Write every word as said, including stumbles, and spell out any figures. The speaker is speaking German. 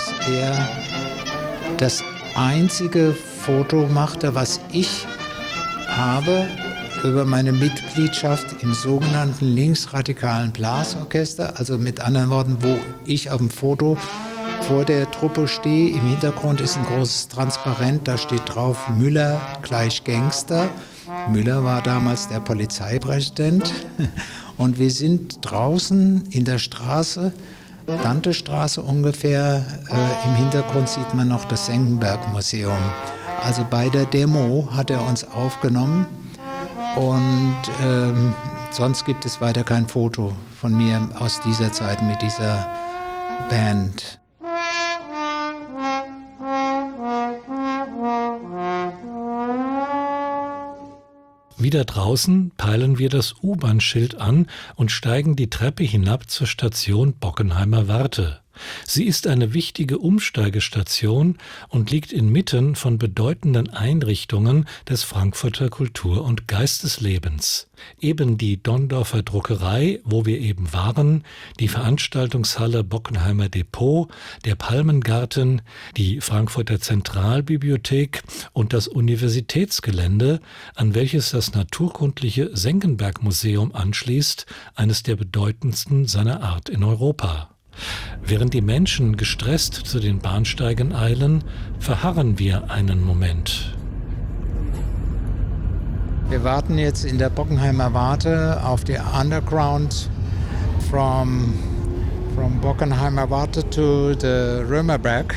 dass er das einzige Foto machte, was ich habe über meine Mitgliedschaft im sogenannten linksradikalen Blasorchester. Also mit anderen Worten, wo ich auf dem Foto vor der Truppe stehe. Im Hintergrund ist ein großes Transparent, da steht drauf Müller gleich Gangster. Müller war damals der Polizeipräsident. Und wir sind draußen in der Straße, Dantestraße ungefähr. Äh, im Hintergrund sieht man noch das Senckenberg-Museum. Also bei der Demo hat er uns aufgenommen. Und ähm, sonst gibt es weiter kein Foto von mir aus dieser Zeit mit dieser Band. Wieder draußen peilen wir das U-Bahn-Schild an und steigen die Treppe hinab zur Station Bockenheimer Warte. Sie ist eine wichtige Umsteigestation und liegt inmitten von bedeutenden Einrichtungen des Frankfurter Kultur- und Geisteslebens. Eben die Donndorfer Druckerei, wo wir eben waren, die Veranstaltungshalle Bockenheimer Depot, der Palmengarten, die Frankfurter Zentralbibliothek und das Universitätsgelände, an welches das naturkundliche Senckenberg-Museum anschließt, eines der bedeutendsten seiner Art in Europa. Während die Menschen gestresst zu den Bahnsteigen eilen, verharren wir einen Moment. Wir warten jetzt in der Bockenheimer Warte auf die Underground from, from Bockenheimer Warte to the Römerberg.